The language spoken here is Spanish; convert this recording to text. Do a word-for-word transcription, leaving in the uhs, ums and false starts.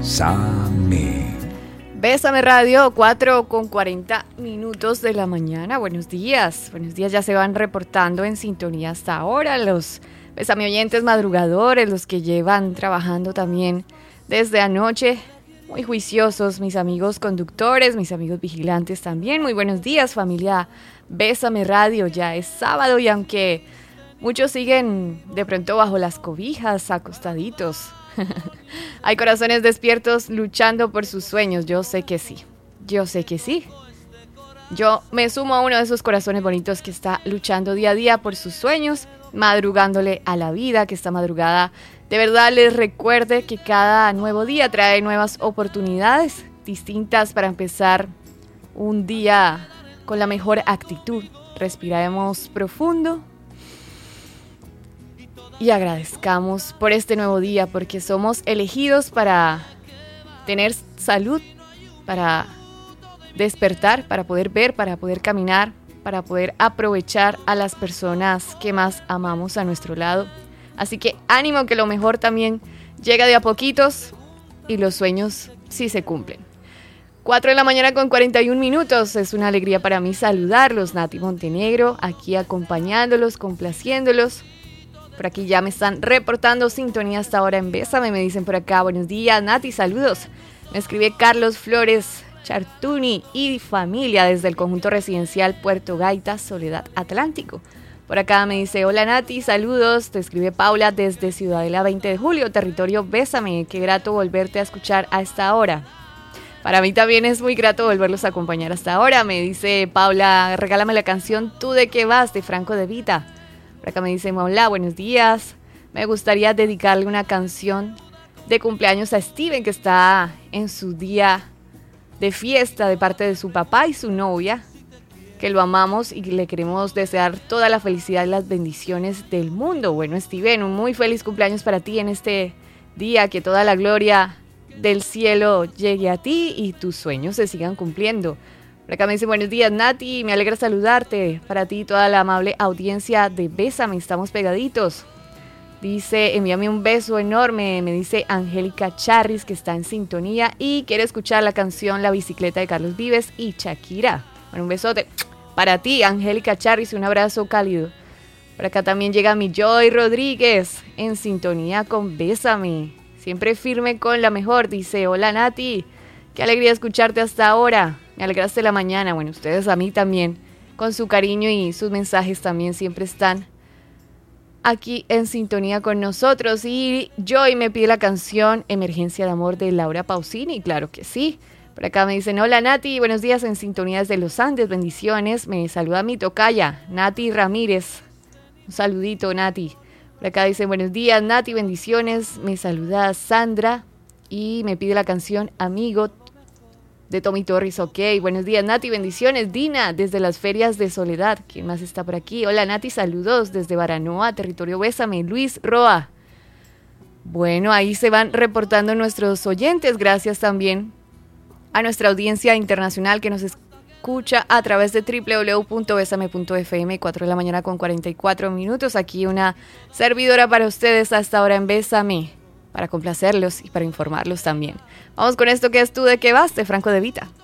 Bésame. Bésame Radio, cuatro con cuarenta minutos de la mañana. Buenos días. Buenos días, ya se van reportando en sintonía hasta ahora los Bésame oyentes madrugadores, los que llevan trabajando también desde anoche. Muy juiciosos, mis amigos conductores, mis amigos vigilantes también. Muy buenos días, familia Bésame Radio. Ya es sábado y aunque muchos siguen de pronto bajo las cobijas, acostaditos, hay corazones despiertos luchando por sus sueños. Yo sé que sí, yo sé que sí. Yo me sumo a uno de esos corazones bonitos que está luchando día a día por sus sueños, madrugándole a la vida, que esta madrugada de verdad les recuerde que cada nuevo día trae nuevas oportunidades distintas para empezar un día con la mejor actitud. Respiremos profundo y agradezcamos por este nuevo día, porque somos elegidos para tener salud, para despertar, para poder ver, para poder caminar, para poder aprovechar a las personas que más amamos a nuestro lado. Así que ánimo, que lo mejor también llega de a poquitos y los sueños sí se cumplen. cuatro de la mañana con cuarenta y un minutos. Es una alegría para mí saludarlos. Nati Montenegro, aquí acompañándolos, complaciéndolos. Por aquí ya me están reportando sintonía hasta ahora en Bésame. Me dicen por acá, buenos días, Nati, saludos. Me escribe Carlos Flores Chartuni y familia desde el conjunto residencial Puerto Gaita, Soledad Atlántico. Por acá me dice, hola Nati, saludos. Te escribe Paula desde Ciudadela veinte de julio, territorio Bésame. Qué grato volverte a escuchar a esta hora. Para mí también es muy grato volverlos a acompañar hasta ahora. Me dice Paula, regálame la canción Tú de qué vas, de Franco De Vita. Por acá me dice, hola, buenos días. Me gustaría dedicarle una canción de cumpleaños a Steven, que está en su día de fiesta de parte de su papá y su novia, que lo amamos y le queremos desear toda la felicidad y las bendiciones del mundo. Bueno, Steven, un muy feliz cumpleaños para ti en este día, que toda la gloria del cielo llegue a ti y tus sueños se sigan cumpliendo. Por acá me dice, buenos días Nati, me alegra saludarte, para ti y toda la amable audiencia de Bésame, estamos pegaditos. Dice, envíame un beso enorme, me dice Angélica Charris, que está en sintonía y quiere escuchar la canción La Bicicleta de Carlos Vives y Shakira. Bueno, un besote para ti, Angélica Charris, un abrazo cálido. Por acá también llega mi Joy Rodríguez, en sintonía con Bésame, siempre firme con la mejor. Dice, hola Nati, qué alegría escucharte hasta ahora, me alegraste la mañana. Bueno, ustedes a mí también, con su cariño y sus mensajes también siempre están aquí en sintonía con nosotros. Y Joy me pide la canción Emergencia de Amor de Laura Pausini, claro que sí. Por acá me dicen, hola Nati, buenos días en sintonía desde los Andes, bendiciones. Me saluda mi tocaya, Nati Ramírez. Un saludito, Nati. Por acá dicen, buenos días Nati, bendiciones. Me saluda Sandra y me pide la canción Amigo de Tommy Torres. Ok, buenos días Nati, bendiciones. Dina, desde las ferias de Soledad. ¿Quién más está por aquí? Hola Nati, saludos desde Baranoa, territorio Bésame. Luis Roa. Bueno, ahí se van reportando nuestros oyentes. Gracias también a nuestra audiencia internacional que nos escucha a través de doble u doble u doble u punto besame punto efe eme. Cuatro de la mañana con cuarenta y cuatro minutos. Aquí una servidora para ustedes hasta ahora en Bésame, para complacerlos y para informarlos también. Vamos con esto que es Tú de qué vas, de Franco De Vita.